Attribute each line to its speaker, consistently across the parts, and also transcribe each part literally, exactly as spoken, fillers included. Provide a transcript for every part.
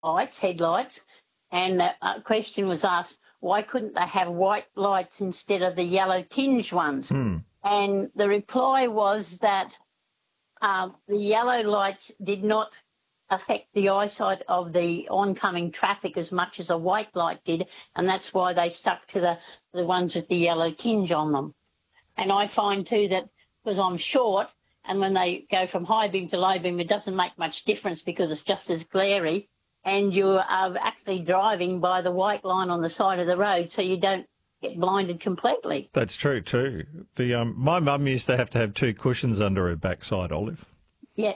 Speaker 1: lights, headlights, and a question was asked, why couldn't they have white lights instead of the yellow tinge ones?
Speaker 2: Hmm.
Speaker 1: And the reply was that uh, the yellow lights did not affect the eyesight of the oncoming traffic as much as a white light did, and that's why they stuck to the, the ones with the yellow tinge on them. And I find too that because I'm short, and when they go from high beam to low beam, it doesn't make much difference because it's just as glary, and you are actually driving by the white line on the side of the road, so you don't get blinded completely.
Speaker 2: That's true too. The um, my mum used to have to have two cushions under her backside, Olive.
Speaker 1: Yeah.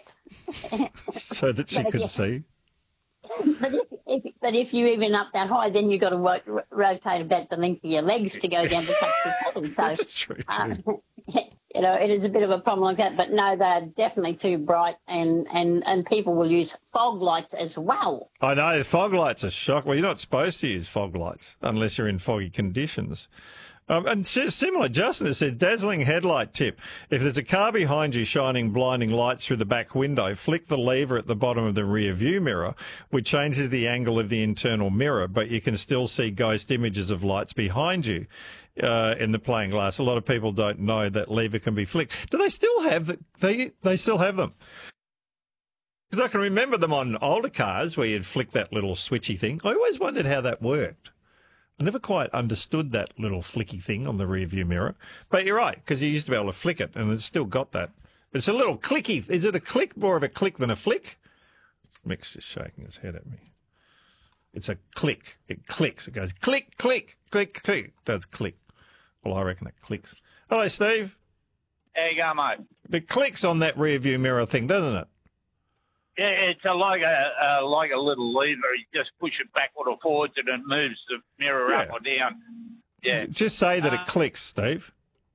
Speaker 2: So that she
Speaker 1: But
Speaker 2: could
Speaker 1: yeah.
Speaker 2: see.
Speaker 1: But if, if, but if you're even up that high, then you've got to ro- rotate about the length of your legs to go down to touch the pedal. So,
Speaker 2: That's true too.
Speaker 1: uh, you know, it is a bit of a problem like that. But no, they're definitely too bright, and, and, and people will use fog lights as well.
Speaker 2: I know, fog lights are shock. Well, you're not supposed to use fog lights unless you're in foggy conditions. Um, and similar, Justin has said, dazzling headlight tip. If there's a car behind you shining blinding lights through the back window, flick the lever at the bottom of the rear view mirror, which changes the angle of the internal mirror, but you can still see ghost images of lights behind you uh, in the playing glass. A lot of people don't know that lever can be flicked. Do they still have the, they? They still have them. Because I can remember them on older cars where you'd flick that little switchy thing. I always wondered how that worked. I never quite understood that little flicky thing on the rear view mirror. But you're right, because you used to be able to flick it, and it's still got that. It's a little clicky. Is it a click, more of a click than a flick? Mick's just shaking his head at me. It's a click. It clicks. It goes click, click, click, click. It does click. Well, I reckon it clicks. Hello, Steve.
Speaker 3: How you going, mate?
Speaker 2: It clicks on that rear view mirror thing, doesn't it?
Speaker 3: Yeah, it's a, like a, a like a little lever. You just push it backward or forwards, and it moves the mirror
Speaker 2: Yeah.
Speaker 3: up or down. Yeah.
Speaker 2: Just say that
Speaker 3: Uh,
Speaker 2: it clicks, Steve.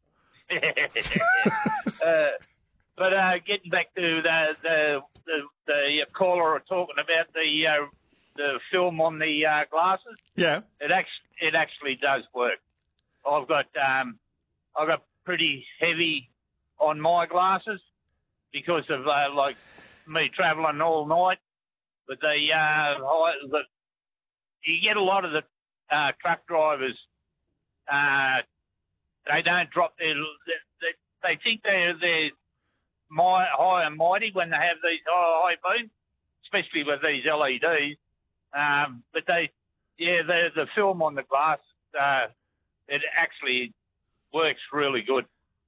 Speaker 3: uh, but uh, getting back to the the the, the caller talking about the uh, the film on the uh, glasses,
Speaker 2: Yeah.
Speaker 3: it actually it actually does work. I've got um, I've got pretty heavy on my glasses because of uh, like. me travelling all night, but the, uh, the you get a lot of the uh, truck drivers. Uh, they don't drop their. They, they think they're they're my, high and mighty when they have these high, high beams, especially with these L E Ds. Um, but they, yeah, the the film on the glass, uh, it actually works really good.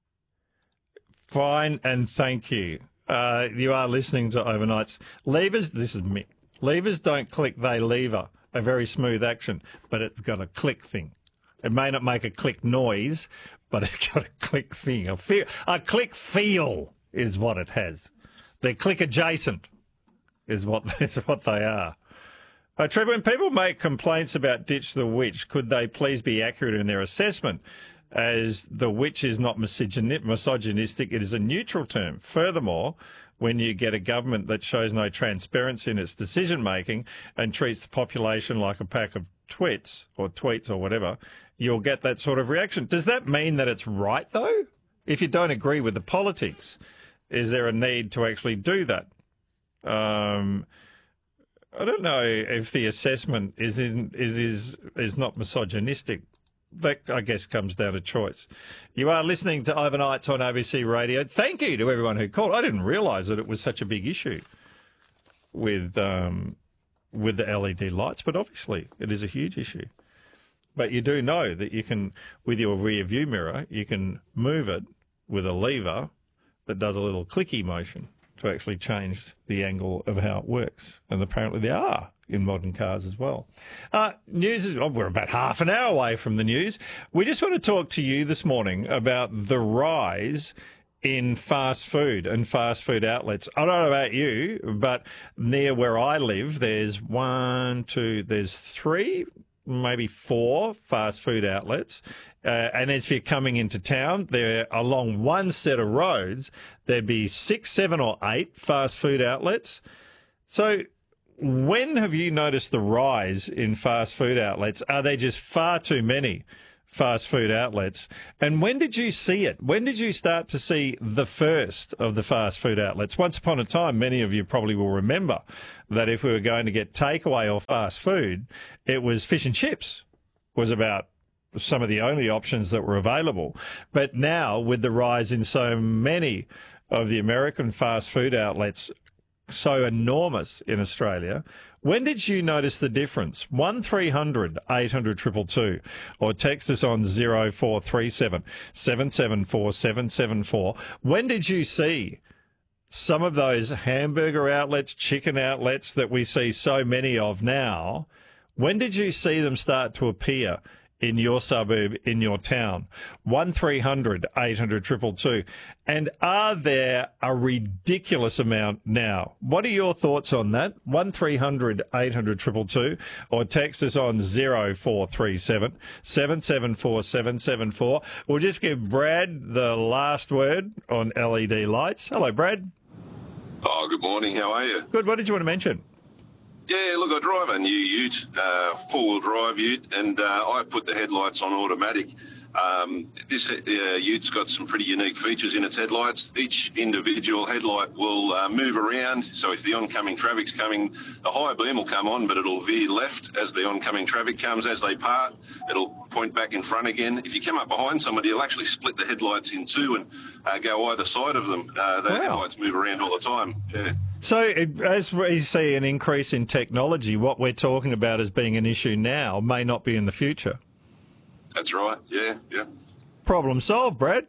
Speaker 2: Fine, and thank you. Uh, you are listening to Overnights. Levers, this is Mick. Levers don't click, they lever. A very smooth action, but it's got a click thing. It may not make a click noise, but it's got a click thing. A, feel, a click feel is what it has. They're click adjacent is what, is what they are. Uh, Trevor, when people make complaints about Ditch the Witch, could they please be accurate in their assessment? As the witch is not misogyni- misogynistic, it is a neutral term. Furthermore, when you get a government that shows no transparency in its decision-making and treats the population like a pack of twits or tweets or whatever, you'll get that sort of reaction. Does that mean that it's right, though? If you don't agree with the politics, is there a need to actually do that? Um, I don't know if the assessment is in, is is is not misogynistic. That, I guess, comes down to choice. You are listening to Overnights on A B C Radio. Thank you to everyone who called. I didn't realise that it was such a big issue with um, with the L E D lights, but obviously it is a huge issue. But you do know that you can, with your rear view mirror, you can move it with a lever that does a little clicky motion to actually change the angle of how it works. And apparently there are in modern cars as well. Uh, news is, oh, we're about half an hour away from the news. We just want to talk to you this morning about the rise in fast food and fast food outlets. I don't know about you, but near where I live, there's one, two, there's three, maybe four fast food outlets. Uh, and as you're coming into town, there along one set of roads, there'd be six, seven or eight fast food outlets. So when have you noticed the rise in fast food outlets? Are they just far too many fast food outlets. And when did you see it? When did you start to see the first of the fast food outlets? Once upon a time, many of you probably will remember that if we were going to get takeaway or fast food, it was fish and chips was about some of the only options that were available. But now, with the rise in so many of the American fast food outlets, so enormous in Australia, when did you notice the difference? one three hundred eight hundred two two two or text us on zero four three seven seven seven four seven seven four. When did you see some of those hamburger outlets, chicken outlets that we see so many of now? When did you see them start to appear in your suburb, in your town? one three hundred eight hundred two two two. And are there a ridiculous amount now? What are your thoughts on that? one three hundred eight hundred two two two or text us on zero four three seven seven seven four seven seven four. We'll just give Brad the last word on L E D lights. Hello, Brad.
Speaker 4: Oh, good morning. How are you?
Speaker 2: Good. What did you want to mention?
Speaker 4: Yeah, look, I drive a new ute, uh, four-wheel drive ute, and uh, I put the headlights on automatic. Um, this uh, ute's got some pretty unique features in its headlights. Each individual headlight will uh, move around, so if the oncoming traffic's coming, the high beam will come on, but it'll veer left as the oncoming traffic comes. As they part, it'll point back in front again. If you come up behind somebody, it'll actually split the headlights in two and uh, go either side of them. Uh, the
Speaker 2: Wow.
Speaker 4: headlights move around all the time. Yeah.
Speaker 2: So it, as we see an increase in technology, what we're talking about as being an issue now may not be in the future.
Speaker 4: That's right. Yeah, yeah.
Speaker 2: Problem solved, Brad.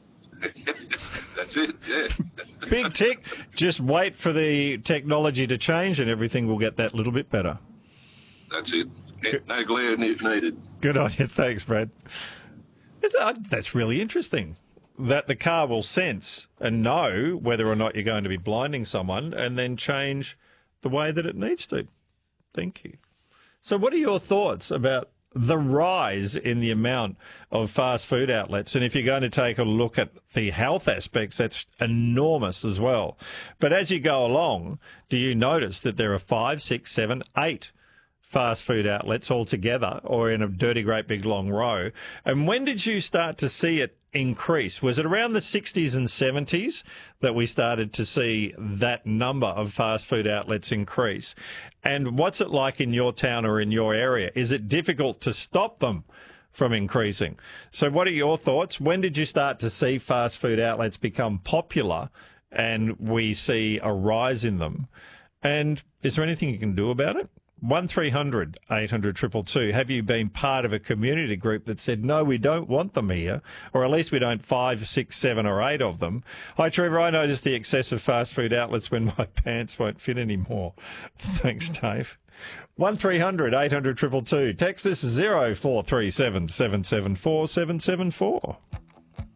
Speaker 4: That's it, yeah.
Speaker 2: Big tick. Just wait for the technology to change and everything will get that little bit better.
Speaker 4: That's it. No glare if needed.
Speaker 2: Good on you. Thanks, Brad. It's, uh, that's really interesting that the car will sense and know whether or not you're going to be blinding someone and then change the way that it needs to. Thank you. So what are your thoughts about the rise in the amount of fast food outlets? And if you're going to take a look at the health aspects, that's enormous as well. But as you go along, do you notice that there are five, six, seven, eight fast food outlets altogether or in a dirty, great big long row? And when did you start to see it increase? Was it around the sixties and seventies that we started to see that number of fast food outlets increase? And what's it like in your town or in your area? Is it difficult to stop them from increasing? So what are your thoughts? When did you start to see fast food outlets become popular and we see a rise in them? And is there anything you can do about it? one three hundred eight hundred two two two. Have you been part of a community group that said, no, we don't want them here, or at least we don't five, six, seven or eight of them? Hi, Trevor. I noticed the excess of fast food outlets when my pants won't fit anymore. Thanks, Dave. one three hundred eight hundred two two two. Text this zero four three seven seven seven four seven seven four.